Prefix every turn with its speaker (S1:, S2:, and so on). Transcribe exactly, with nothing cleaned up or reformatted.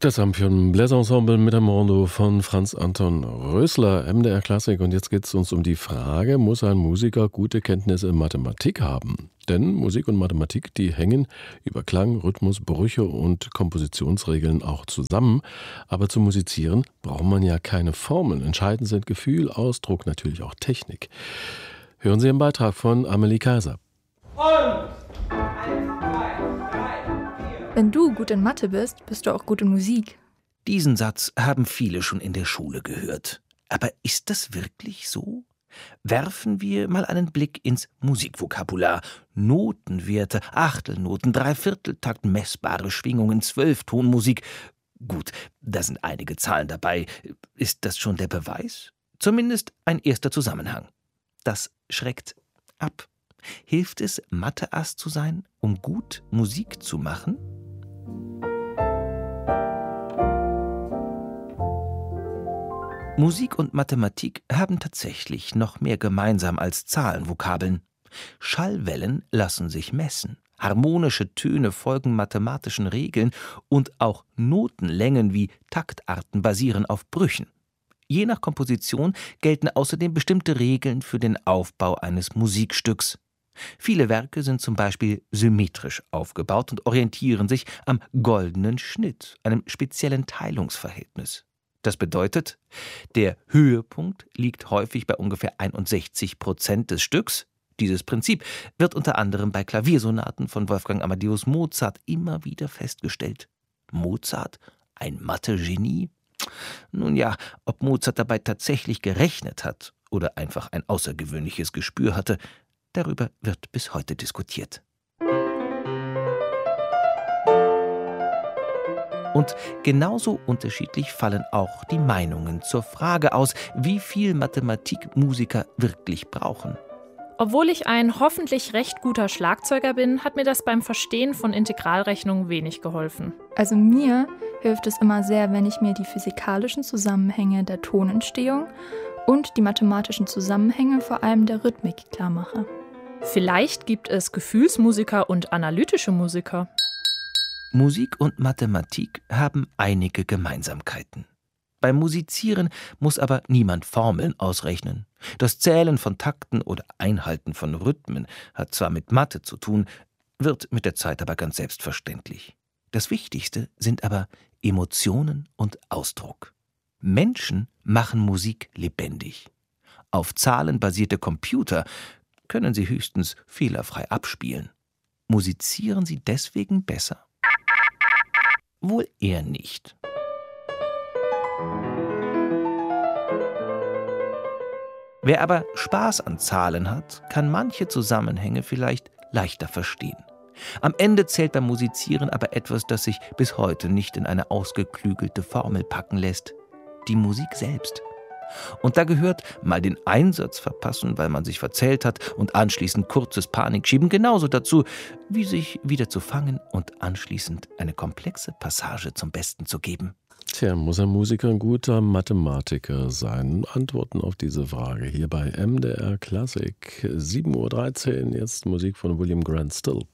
S1: Das Amphion Bläserensemble mit dem Rondo von Franz Anton Rösler, M D R Klassik. Und jetzt geht es uns um die Frage, muss ein Musiker gute Kenntnisse in Mathematik haben? Denn Musik und Mathematik, die hängen über Klang, Rhythmus, Brüche und Kompositionsregeln auch zusammen. Aber zum Musizieren braucht man ja keine Formeln. Entscheidend sind Gefühl, Ausdruck, natürlich auch Technik. Hören Sie einen Beitrag von Amelie Kaiser.
S2: Und
S3: Wenn du gut in Mathe bist, bist du auch gut in Musik.
S4: Diesen Satz haben viele schon in der Schule gehört. Aber ist das wirklich so? Werfen wir mal einen Blick ins Musikvokabular. Notenwerte, Achtelnoten, Dreivierteltakt, messbare Schwingungen, Zwölftonmusik. Gut, da sind einige Zahlen dabei. Ist das schon der Beweis? Zumindest ein erster Zusammenhang. Das schreckt ab. Hilft es, Mathe-Ass zu sein, um gut Musik zu machen? Musik und Mathematik haben tatsächlich noch mehr gemeinsam als Zahlenvokabeln. Schallwellen lassen sich messen, harmonische Töne folgen mathematischen Regeln und auch Notenlängen wie Taktarten basieren auf Brüchen. Je nach Komposition gelten außerdem bestimmte Regeln für den Aufbau eines Musikstücks. Viele Werke sind zum Beispiel symmetrisch aufgebaut und orientieren sich am goldenen Schnitt, einem speziellen Teilungsverhältnis. Das bedeutet, der Höhepunkt liegt häufig bei ungefähr einundsechzig Prozent des Stücks. Dieses Prinzip wird unter anderem bei Klaviersonaten von Wolfgang Amadeus Mozart immer wieder festgestellt. Mozart, ein Mathe-Genie? Nun ja, ob Mozart dabei tatsächlich gerechnet hat oder einfach ein außergewöhnliches Gespür hatte, darüber wird bis heute diskutiert. Und genauso unterschiedlich fallen auch die Meinungen zur Frage aus, wie viel Mathematik Musiker wirklich brauchen.
S5: Obwohl ich ein hoffentlich recht guter Schlagzeuger bin, hat mir das beim Verstehen von Integralrechnungen wenig geholfen.
S3: Also mir hilft es immer sehr, wenn ich mir die physikalischen Zusammenhänge der Tonentstehung und die mathematischen Zusammenhänge vor allem der Rhythmik klar mache.
S5: Vielleicht gibt es Gefühlsmusiker und analytische Musiker.
S4: Musik und Mathematik haben einige Gemeinsamkeiten. Beim Musizieren muss aber niemand Formeln ausrechnen. Das Zählen von Takten oder Einhalten von Rhythmen hat zwar mit Mathe zu tun, wird mit der Zeit aber ganz selbstverständlich. Das Wichtigste sind aber Emotionen und Ausdruck. Menschen machen Musik lebendig. Auf Zahlen basierte Computer können sie höchstens fehlerfrei abspielen. Musizieren sie deswegen besser? Wohl eher nicht. Wer aber Spaß an Zahlen hat, kann manche Zusammenhänge vielleicht leichter verstehen. Am Ende zählt beim Musizieren aber etwas, das sich bis heute nicht in eine ausgeklügelte Formel packen lässt: die Musik selbst. Und da gehört mal den Einsatz verpassen, weil man sich verzählt hat, und anschließend kurzes Panikschieben genauso dazu, wie sich wieder zu fangen und anschließend eine komplexe Passage zum Besten zu geben.
S1: Tja, muss ein Musiker ein guter Mathematiker sein? Antworten auf diese Frage hier bei M D R Klassik. sieben Uhr dreizehn, jetzt Musik von William Grant Still.